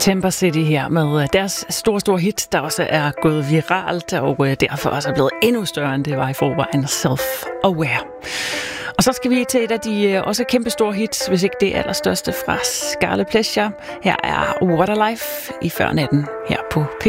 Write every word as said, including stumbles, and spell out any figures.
Timber City her med deres store, store hit, der også er gået viralt, og derfor også er blevet endnu større, end det var i forvejen, Self-Aware. Og så skal vi til et af de også kæmpe store hits, hvis ikke det allerstørste, fra Scarlet Pleasure. Her er Waterlife i før natten her på P